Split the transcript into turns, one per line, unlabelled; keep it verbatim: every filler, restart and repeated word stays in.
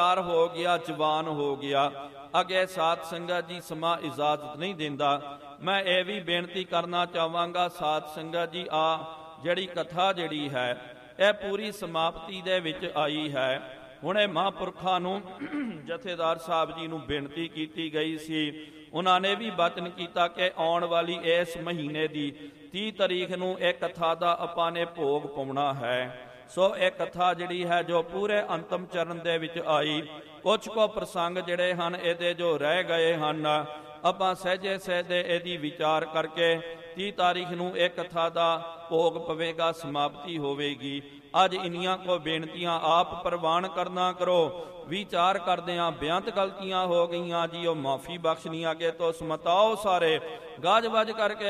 हो गया, जवान हो गया। अगे साध संगत जी समा इजाजत नहीं देंदा। मैं ये भी बेनती करना चाहांगा साध संगत जी, आ जिहड़ी कथा जिहड़ी है यह पूरी समाप्ति दे विच आई है। हुणे महापुरखां नूं जथेदार साहब जी नूं बेनती कीती गई सी, उन्हां ने भी वचन कीता कि आउण वाली इस महीने दी तीह तारीख नूं इह कथा दा आपां ने भोग पाउणा है। सो यह कथा जिहड़ी है जो पूरे अंतिम चरण दे विच आई, कुछ को प्रसंग जिहड़े हन इहदे जो रह गए हन, आपां सहजे सहजे इहदी विचार करके तीह तारीख नूं इह कथा दा भोग पवेगा, समाप्ति होवेगी। अज इन्नियां को बेनतियां आप प्रवान करना करो। विचार करदियां बेअंत गलतियां हो गईयां जी, ओ माफ़ी बख्शनी। अगे तो समताओ सारे गाज वज करके